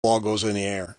ball goes in the air.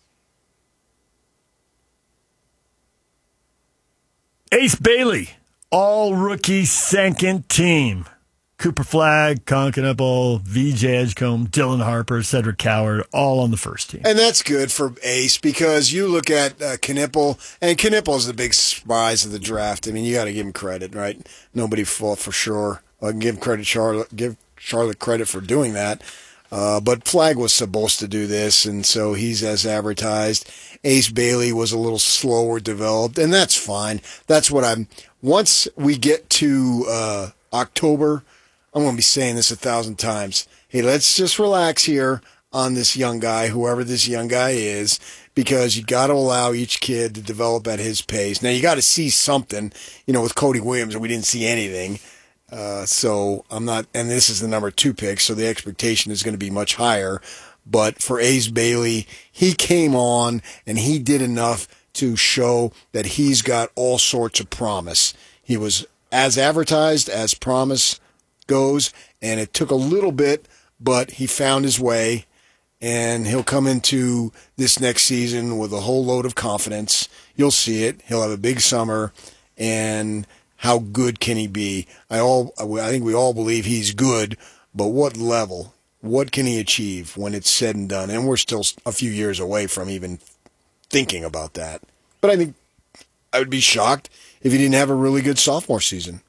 Ace Bailey, all rookie second team. Cooper Flagg, Colin Knuppel, VJ Edgecombe, Dylan Harper, Cedric Coward, all on the first team. And that's good for Ace because you look at Knuppel, and Knuppel's the big surprise of the draft. I mean, you got to give him credit, right? Nobody fought for sure. I can give Charlotte credit for doing that. But Flagg was supposed to do this, and so he's as advertised. Ace Bailey was a little slower developed, and that's fine. That's what once we get to October, I'm going to be saying this 1,000 times. Hey, let's just relax here on this young guy, whoever this young guy is, because you got to allow each kid to develop at his pace. Now, you got to see something. With Cody Williams, we didn't see anything. So I'm not, and this is the number 2 pick, so the expectation is going to be much higher. But for Ace Bailey, he came on and he did enough to show that he's got all sorts of promise. He was as advertised as promise goes, and it took a little bit, but he found his way, and he'll come into this next season with a whole load of confidence. You'll see it. He'll have a big summer, and how good can he be? I think we all believe he's good, but what level? What can he achieve when it's said and done? And we're still a few years away from even thinking about that. But I think I would be shocked if he didn't have a really good sophomore season.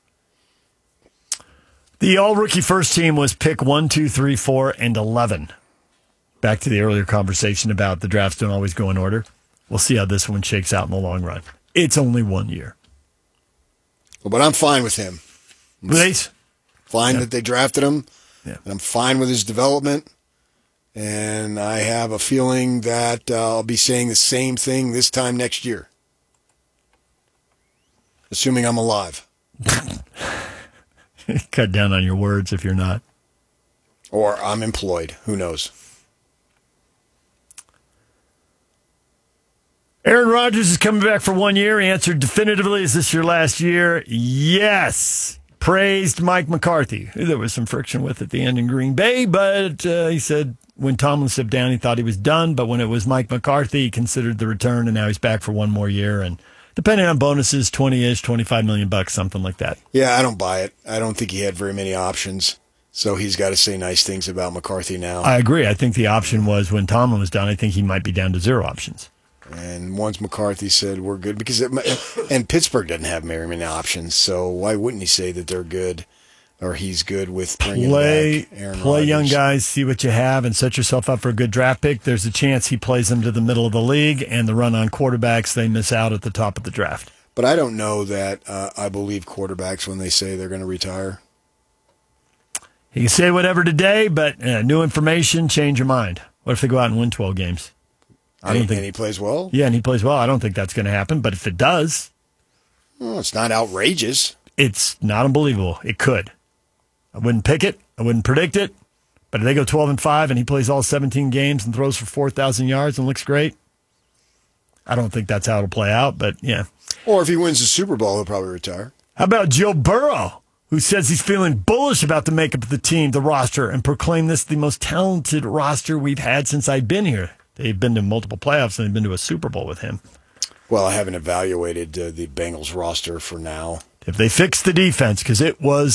The all-rookie first team was pick 1, 2, 3, 4, and 11. Back to the earlier conversation about the drafts don't always go in order. We'll see how this one shakes out in the long run. It's only 1 year. But I'm fine with him. Nice. Fine that they drafted him. Yeah. And I'm fine with his development. And I have a feeling that I'll be saying the same thing this time next year. Assuming I'm alive. Cut down on your words if you're not. Or I'm employed. Who knows? Aaron Rodgers is coming back for 1 year. He answered definitively, is this your last year? Yes. Praised Mike McCarthy, who there was some friction with at the end in Green Bay, but he said when Tomlin stepped down, he thought he was done, but when it was Mike McCarthy, he considered the return, and now he's back for 1 more year, and depending on bonuses, 20-ish, $25 million, something like that. Yeah, I don't buy it. I don't think he had very many options, so he's got to say nice things about McCarthy now. I agree. I think the option was when Tomlin was done, I think he might be down to 0 options. And once McCarthy said we're good, and Pittsburgh doesn't have very many options, so why wouldn't he say that they're good or he's good with bringing back Aaron Rodgers? Play young guys, see what you have, and set yourself up for a good draft pick. There's a chance he plays them to the middle of the league, and the run on quarterbacks, they miss out at the top of the draft. But I don't know that I believe quarterbacks when they say they're going to retire. You can say whatever today, but new information, change your mind. What if they go out and win 12 games? And he plays well? Yeah, and he plays well. I don't think that's going to happen, but if it does... Well, it's not outrageous. It's not unbelievable. It could. I wouldn't pick it. I wouldn't predict it. But if they go 12-5 and he plays all 17 games and throws for 4,000 yards and looks great, I don't think that's how it'll play out, but yeah. Or if he wins the Super Bowl, he'll probably retire. How about Joe Burrow, who says he's feeling bullish about the makeup of the team, the roster, and proclaimed this the most talented roster we've had since I've been here. They've been to multiple playoffs, and they've been to a Super Bowl with him. Well, I haven't evaluated the Bengals roster for now. If they fix the defense, because it was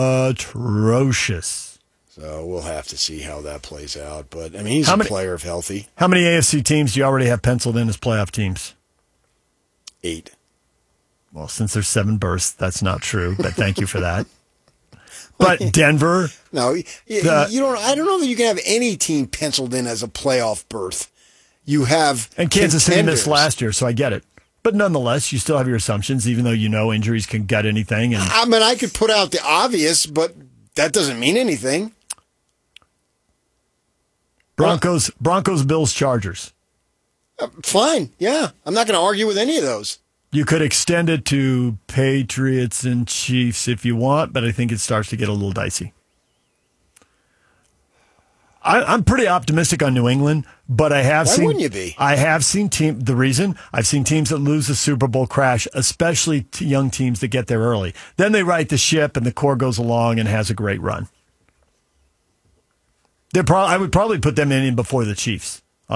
atrocious. So we'll have to see how that plays out. But, I mean, he's a player if healthy. How many AFC teams do you already have penciled in as playoff teams? 8. Well, since there's 7 berths, that's not true, but thank you for that. But Denver. No, you don't. I don't know that you can have any team penciled in as a playoff berth. You have and Kansas City contenders. missed last year, so I get it. But nonetheless, you still have your assumptions, even though you know injuries can gut anything. And I mean, I could put out the obvious, but that doesn't mean anything. Broncos, Bills, Chargers. Fine, yeah. I'm not going to argue with any of those. You could extend it to Patriots and Chiefs if you want, but I think it starts to get a little dicey. I'm pretty optimistic on New England, but I have seen. Why wouldn't you be? I have seen the reason I've seen teams that lose the Super Bowl crash, especially to young teams that get there early. Then they right the ship, and the core goes along and has a great run. I would probably put them in before the Chiefs.